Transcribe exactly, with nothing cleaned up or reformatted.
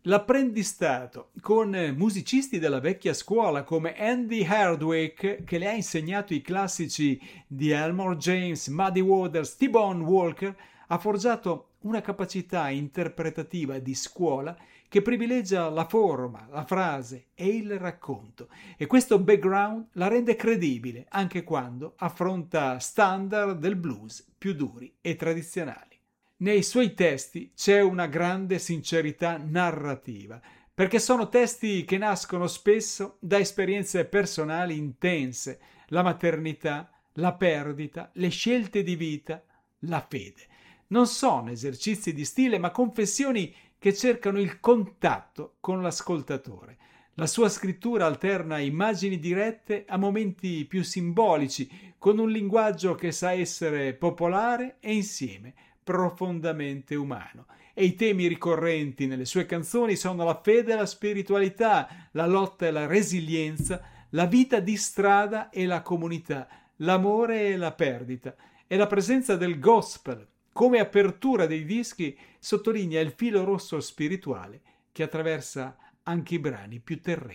L'apprendistato con musicisti della vecchia scuola come Andy Hardwick, che le ha insegnato i classici di Elmore James, Muddy Waters, T-Bone Walker, ha forgiato una capacità interpretativa di scuola che privilegia la forma, la frase e il racconto, e questo background la rende credibile anche quando affronta standard del blues più duri e tradizionali. Nei suoi testi c'è una grande sincerità narrativa, perché sono testi che nascono spesso da esperienze personali intense, la maternità, la perdita, le scelte di vita, la fede. Non sono esercizi di stile, ma confessioni che cercano il contatto con l'ascoltatore. La sua scrittura alterna immagini dirette a momenti più simbolici, con un linguaggio che sa essere popolare e insieme profondamente umano. E i temi ricorrenti nelle sue canzoni sono la fede e la spiritualità, la lotta e la resilienza, la vita di strada e la comunità, l'amore e la perdita. E la presenza del gospel come apertura dei dischi sottolinea il filo rosso spirituale che attraversa anche i brani più terreni.